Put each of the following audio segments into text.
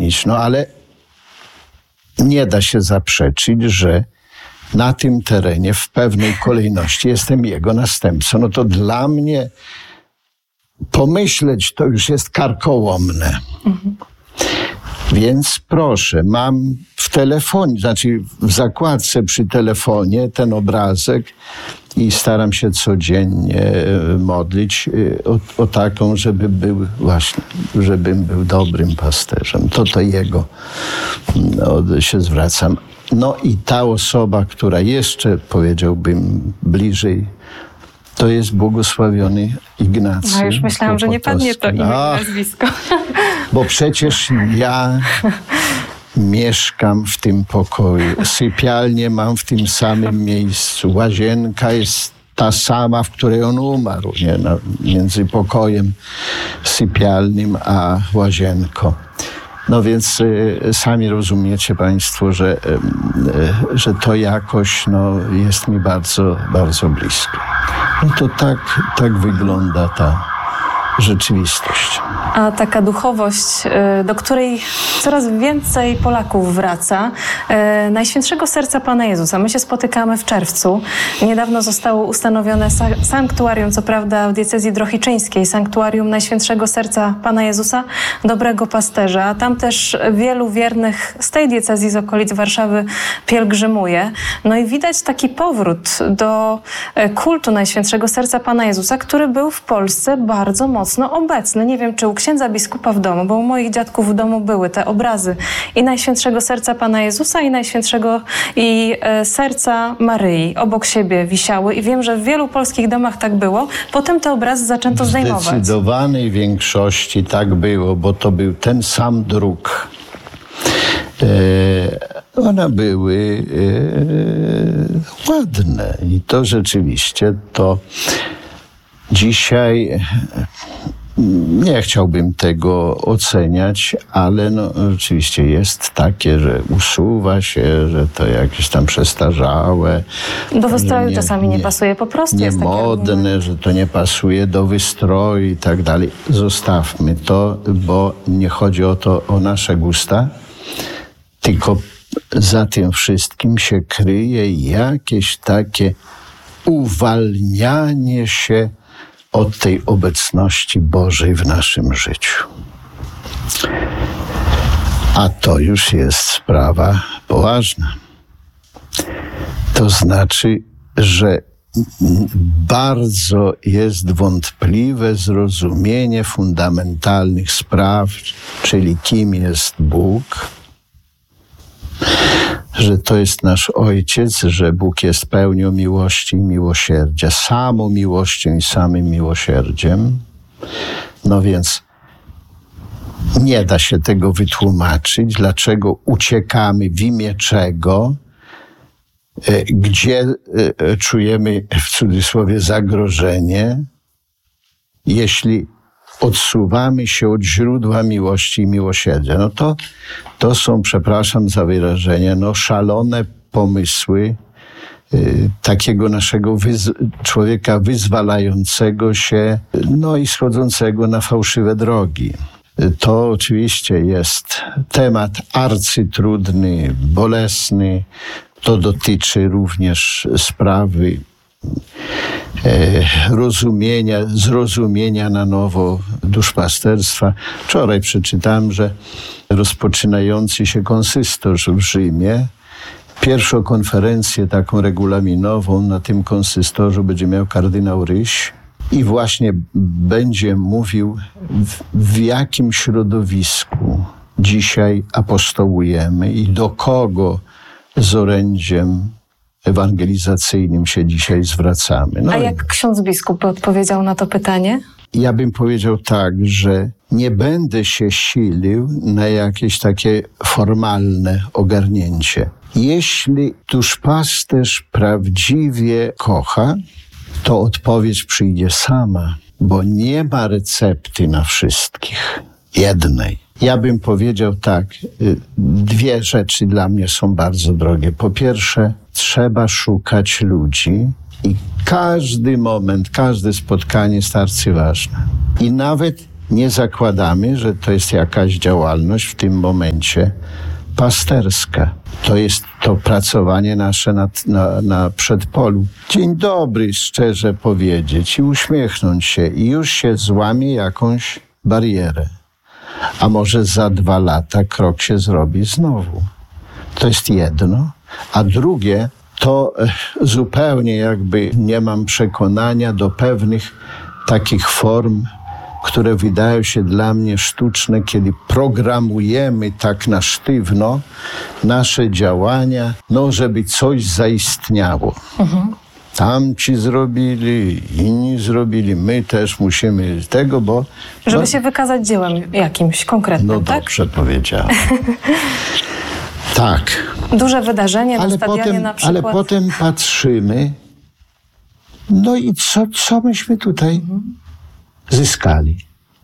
czynić. No ale nie da się zaprzeczyć, że na tym terenie w pewnej kolejności jestem jego następcą. No to dla mnie pomyśleć to już jest karkołomne. Więc proszę, mam w telefonie, znaczy w zakładce przy telefonie ten obrazek i staram się codziennie modlić o taką, żebym był dobrym pasterzem. To jego się zwracam. No i ta osoba, która jeszcze, powiedziałbym, bliżej, to jest błogosławiony Ignacy. No już myślałam, że nie padnie to imię i nazwisko. Bo przecież ja mieszkam w tym pokoju. Sypialnię mam w tym samym miejscu. Łazienka jest ta sama, w której on umarł. Nie? No, między pokojem sypialnym a łazienką. No więc sami rozumiecie państwo, że to jakoś jest mi bardzo, bardzo blisko. No to tak wygląda ta rzeczywistość. A taka duchowość, do której coraz więcej Polaków wraca, Najświętszego Serca Pana Jezusa. My się spotykamy w czerwcu. Niedawno zostało ustanowione sanktuarium, co prawda w diecezji drohiczyńskiej, sanktuarium Najświętszego Serca Pana Jezusa, Dobrego Pasterza. Tam też wielu wiernych z tej diecezji, z okolic Warszawy pielgrzymuje. No i widać taki powrót do kultu Najświętszego Serca Pana Jezusa, który był w Polsce bardzo mocno obecny. Nie wiem, czy u księdza biskupa w domu, bo u moich dziadków w domu były te obrazy i Najświętszego Serca Pana Jezusa i Najświętszego Serca Maryi. Obok siebie wisiały i wiem, że w wielu polskich domach tak było. Potem te obrazy zaczęto zdejmować. W zdecydowanej większości tak było, bo to był ten sam druk. One były ładne i to rzeczywiście to dzisiaj nie chciałbym tego oceniać, ale oczywiście jest takie, że usuwa się, że to jakieś tam przestarzałe. Do wystroju czasami nie pasuje po prostu. Niemodne, że to nie pasuje do wystroju i tak dalej. Zostawmy to, bo nie chodzi o nasze gusta, tylko za tym wszystkim się kryje jakieś takie uwalnianie się od tej obecności Bożej w naszym życiu. A to już jest sprawa poważna. To znaczy, że bardzo jest wątpliwe zrozumienie fundamentalnych spraw, czyli kim jest Bóg, że to jest nasz Ojciec, że Bóg jest pełnią miłości i miłosierdzia, samą miłością i samym miłosierdziem. No więc nie da się tego wytłumaczyć, dlaczego uciekamy, w imię czego, gdzie czujemy w cudzysłowie zagrożenie, jeśli odsuwamy się od źródła miłości i miłosierdzia. No to są, przepraszam za wyrażenie, szalone pomysły takiego naszego człowieka wyzwalającego się, i schodzącego na fałszywe drogi. To oczywiście jest temat arcytrudny, bolesny. To dotyczy również sprawy zrozumienia na nowo duszpasterstwa. Wczoraj przeczytałem, że rozpoczynający się konsystor w Rzymie, pierwszą konferencję taką regulaminową na tym konsystorzu będzie miał kardynał Ryś i właśnie będzie mówił, w jakim środowisku dzisiaj apostołujemy i do kogo z orędziem ewangelizacyjnym się dzisiaj zwracamy. A jak ksiądz biskup odpowiedział na to pytanie? Ja bym powiedział tak, że nie będę się silił na jakieś takie formalne ogarnięcie. Jeśli duszpasterz prawdziwie kocha, to odpowiedź przyjdzie sama, bo nie ma recepty na wszystkich. Jednej. Ja bym powiedział tak, dwie rzeczy dla mnie są bardzo drogie. Po pierwsze, trzeba szukać ludzi i każdy moment, każde spotkanie jest arcyważne. I nawet nie zakładamy, że to jest jakaś działalność w tym momencie pasterska. To jest to pracowanie nasze na przedpolu. Dzień dobry, szczerze powiedzieć i uśmiechnąć się i już się złamie jakąś barierę. A może za 2 lata krok się zrobi znowu. To jest jedno. A drugie, to zupełnie jakby nie mam przekonania do pewnych takich form, które wydają się dla mnie sztuczne, kiedy programujemy tak na sztywno nasze działania, żeby coś zaistniało. Tamci zrobili, inni zrobili, my też musimy tego, bo... Żeby się wykazać dziełem jakimś konkretnym, tak? Dobrze powiedziałem. Tak. Duże wydarzenie na stadionie na przykład. Ale potem patrzymy, i co myśmy tutaj zyskali?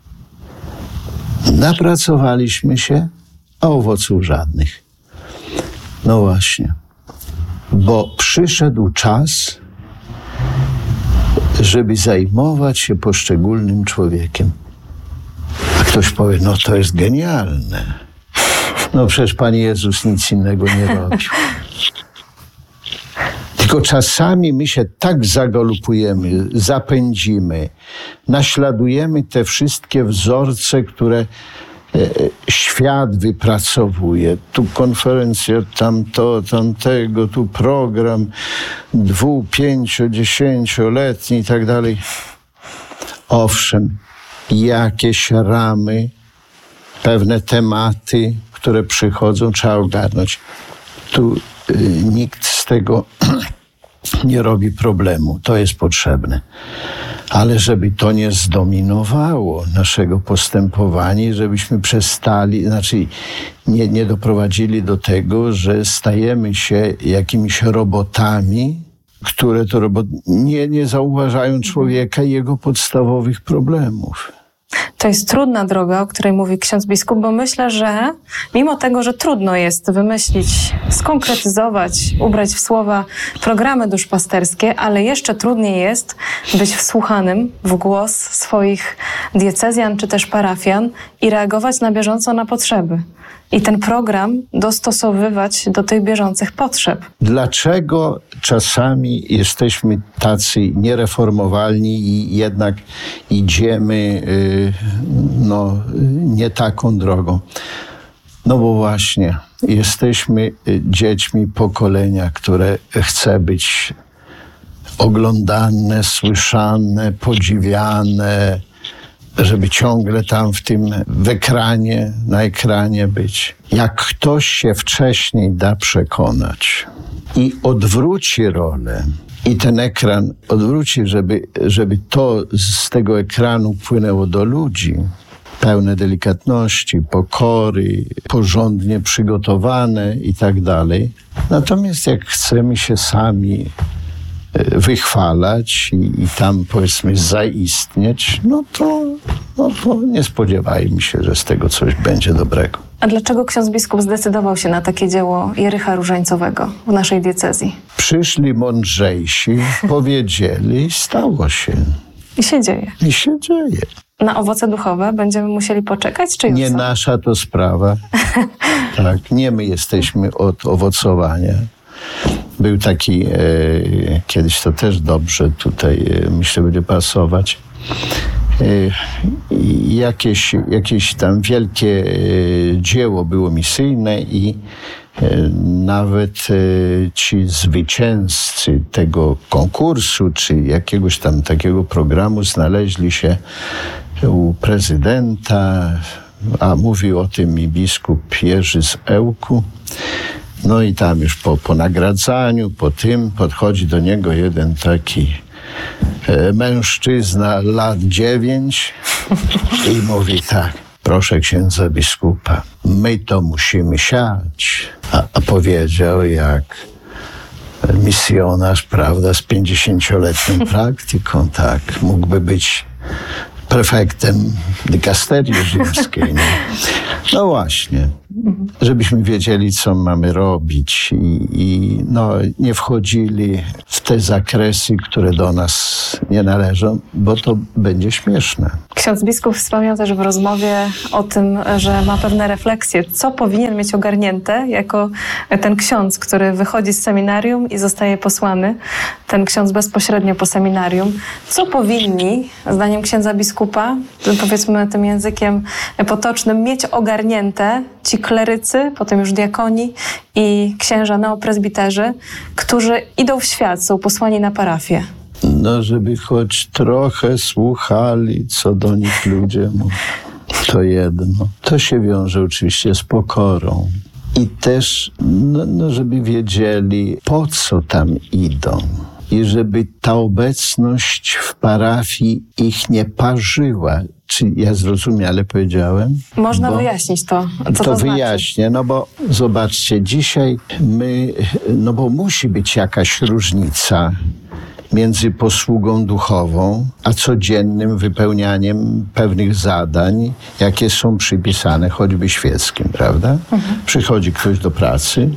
Napracowaliśmy się, a owoców żadnych. No właśnie. Bo przyszedł czas, żeby zajmować się poszczególnym człowiekiem. A ktoś powie, to jest genialne. Przecież Pan Jezus nic innego nie robił. Tylko czasami my się tak zagalopujemy, zapędzimy, naśladujemy te wszystkie wzorce, które świat wypracowuje. Tu konferencja, tamtego, tu program 2, 5, 10-letni i tak dalej. Owszem, jakieś ramy, pewne tematy, które przychodzą, trzeba ogarnąć. Tu nikt z tego nie robi problemu. To jest potrzebne. Ale żeby to nie zdominowało naszego postępowania, żebyśmy przestali, nie doprowadzili do tego, że stajemy się jakimiś robotami, które to nie zauważają człowieka i jego podstawowych problemów. To jest trudna droga, o której mówi ksiądz biskup, bo myślę, że mimo tego, że trudno jest wymyślić, skonkretyzować, ubrać w słowa programy duszpasterskie, ale jeszcze trudniej jest być wsłuchanym w głos swoich diecezjan czy też parafian i reagować na bieżąco na potrzeby. I ten program dostosowywać do tych bieżących potrzeb. Dlaczego czasami jesteśmy tacy niereformowalni i jednak idziemy nie taką drogą? Bo właśnie jesteśmy dziećmi pokolenia, które chce być oglądane, słyszane, podziwiane, żeby ciągle tam na ekranie być. Jak ktoś się wcześniej da przekonać i odwróci rolę i ten ekran odwróci, żeby to z tego ekranu płynęło do ludzi, pełne delikatności, pokory, porządnie przygotowane i tak dalej. Natomiast jak chcemy się sami wychwalać i tam, powiedzmy, zaistnieć, to nie spodziewajmy się, że z tego coś będzie dobrego. A dlaczego ksiądz biskup zdecydował się na takie dzieło Jericha Różańcowego w naszej diecezji? Przyszli mądrzejsi, powiedzieli i stało się. I się dzieje. I się dzieje. Na owoce duchowe będziemy musieli poczekać, czy już nie są? Nasza to sprawa. Tak, nie my jesteśmy od owocowania. Był taki, kiedyś to też dobrze tutaj, myślę, będzie pasować, jakieś tam wielkie dzieło było misyjne i nawet ci zwycięzcy tego konkursu, czy jakiegoś tam takiego programu znaleźli się u prezydenta, a mówił o tym i biskup Jerzy z Ełku. I tam już po nagradzaniu, po tym podchodzi do niego jeden taki mężczyzna lat 9 i mówi tak: proszę księdza biskupa, my to musimy siać. A powiedział jak misjonarz, prawda, z 50-letnią praktyką, tak, mógłby być prefektem dykasterii rzymskiej. No właśnie. żebyśmy wiedzieli, co mamy robić i nie wchodzili w te zakresy, które do nas nie należą, bo to będzie śmieszne. Ksiądz biskup wspomniał też w rozmowie o tym, że ma pewne refleksje, co powinien mieć ogarnięte jako ten ksiądz, który wychodzi z seminarium i zostaje posłany, ten ksiądz bezpośrednio po seminarium. Co powinni, zdaniem księdza biskupa, powiedzmy tym językiem potocznym, mieć ogarnięte ci klerycy, potem już diakoni i księża neopresbiterzy, którzy idą w świat, są posłani na parafię? Żeby choć trochę słuchali, co do nich ludzie mówią. To jedno. To się wiąże oczywiście z pokorą. I też, żeby wiedzieli, po co tam idą. I żeby ta obecność w parafii ich nie parzyła. Czy ja zrozumiale powiedziałem? Można wyjaśnić to, co to znaczy. Wyjaśnię, bo zobaczcie, dzisiaj my, bo musi być jakaś różnica między posługą duchową, a codziennym wypełnianiem pewnych zadań, jakie są przypisane choćby świeckim, prawda? Przychodzi ktoś do pracy,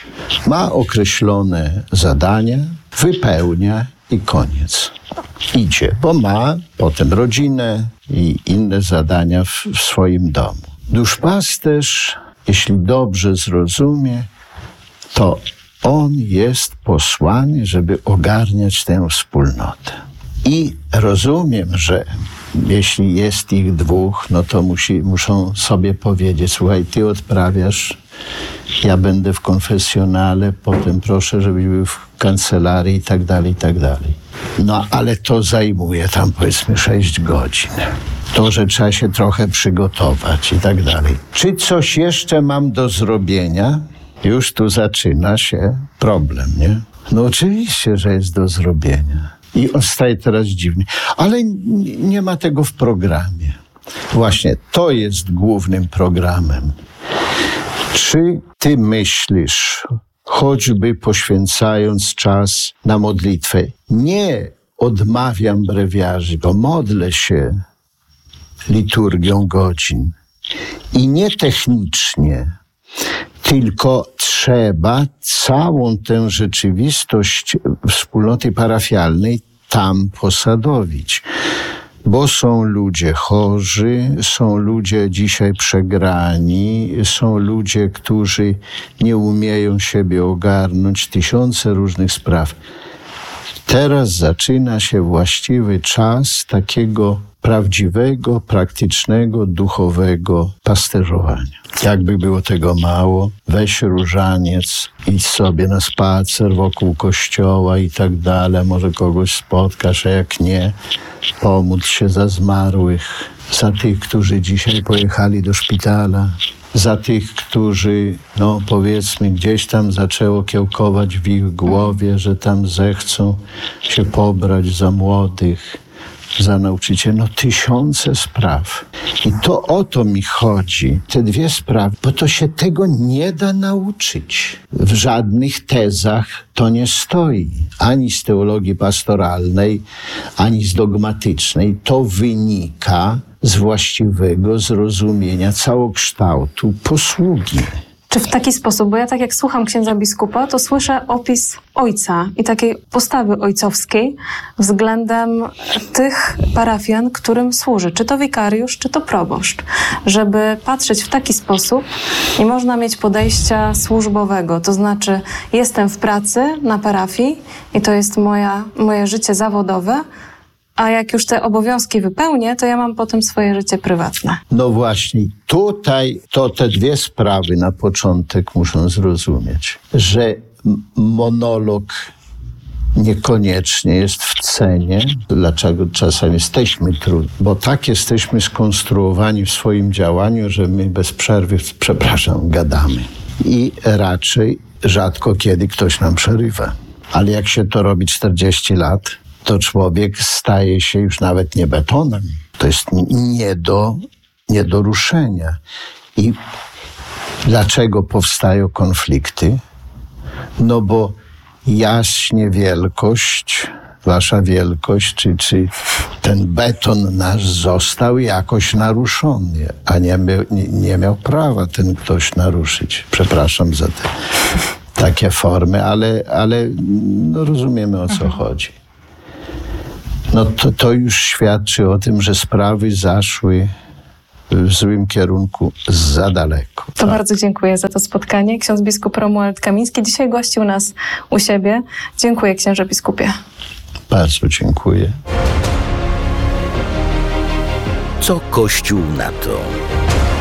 ma określone zadania, wypełnia i koniec. Idzie, bo ma potem rodzinę i inne zadania w swoim domu. Duszpasterz, jeśli dobrze zrozumie, to on jest posłany, żeby ogarniać tę wspólnotę. I rozumiem, że jeśli jest ich dwóch, to muszą sobie powiedzieć: słuchaj, ty odprawiasz, ja będę w konfesjonale, potem proszę, żebyś był w kancelarii i tak dalej, i tak dalej. Ale to zajmuje tam powiedzmy 6 godzin. To, że trzeba się trochę przygotować i tak dalej. Czy coś jeszcze mam do zrobienia? Już tu zaczyna się problem, nie? Oczywiście, że jest do zrobienia. I on staje teraz dziwny. Ale nie ma tego w programie. Właśnie, to jest głównym programem. Czy ty myślisz, choćby poświęcając czas na modlitwę, nie odmawiam brewiarzy, bo modlę się liturgią godzin i nie technicznie, tylko trzeba całą tę rzeczywistość wspólnoty parafialnej tam posadowić. Bo są ludzie chorzy, są ludzie dzisiaj przegrani, są ludzie, którzy nie umieją siebie ogarnąć, tysiące różnych spraw. Teraz zaczyna się właściwy czas takiego prawdziwego, praktycznego, duchowego pasterzowania. Jakby było tego mało, weź różaniec, idź sobie na spacer wokół kościoła i tak dalej, może kogoś spotkasz, a jak nie, pomódl się za zmarłych, za tych, którzy dzisiaj pojechali do szpitala, za tych, którzy, powiedzmy, gdzieś tam zaczęło kiełkować w ich głowie, że tam zechcą się pobrać za młodych, za nauczycieli. Tysiące spraw. I to o to mi chodzi, te 2 sprawy, bo to się tego nie da nauczyć. W żadnych tezach to nie stoi. Ani z teologii pastoralnej, ani z dogmatycznej. To wynika z właściwego zrozumienia całokształtu posługi. Czy w taki sposób, bo ja tak jak słucham księdza biskupa, to słyszę opis ojca i takiej postawy ojcowskiej względem tych parafian, którym służy. Czy to wikariusz, czy to proboszcz. Żeby patrzeć w taki sposób, nie można mieć podejścia służbowego. To znaczy, jestem w pracy na parafii i to jest moje życie zawodowe, a jak już te obowiązki wypełnię, to ja mam potem swoje życie prywatne. Właśnie, tutaj to te 2 sprawy na początek muszą zrozumieć, że monolog niekoniecznie jest w cenie. Dlaczego czasem jesteśmy trudni? Bo tak jesteśmy skonstruowani w swoim działaniu, że my bez przerwy, gadamy. I raczej rzadko kiedy ktoś nam przerywa. Ale jak się to robi 40 lat, to człowiek staje się już nawet nie betonem. To jest nie do ruszenia. I dlaczego powstają konflikty? Bo jaśnie wielkość, wasza wielkość, czy ten beton nasz został jakoś naruszony, a nie miał prawa ten ktoś naruszyć. Przepraszam za takie formy, ale no rozumiemy, o co chodzi. No to już świadczy o tym, że sprawy zaszły w złym kierunku za daleko. To bardzo dziękuję za to spotkanie. Ksiądz biskup Romuald Kamiński dzisiaj gościł nas u siebie. Dziękuję, księże biskupie. Bardzo dziękuję. Co Kościół na to?